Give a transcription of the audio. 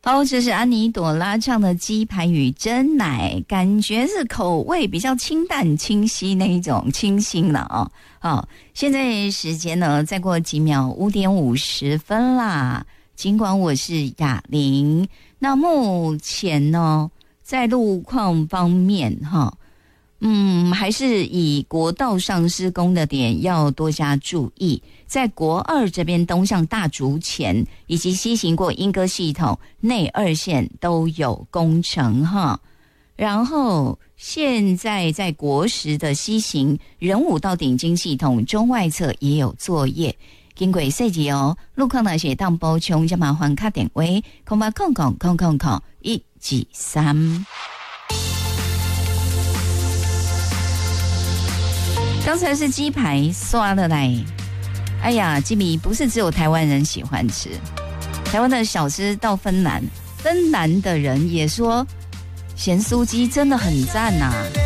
好，这是安妮朵拉唱的鸡排与珍奶，感觉是口味比较清淡清晰那一种清新了哦。好，现在时间呢再过几秒5点50分啦。尽管我是雅玲，那目前呢在路况方面还是以国道上施工的点要多加注意，在国2这边东向大竹前以及西行过莺歌系统内2线都有工程哈。然后现在在国10的西行仁武到顶金系统中外侧也有作业，经过细节哦，路况那些当补充就麻烦打电话0800000123。刚才是鸡排刷了来，哎呀，吉米不是只有台湾人喜欢吃，台湾的小吃到芬兰的人也说咸酥鸡真的很赞啊。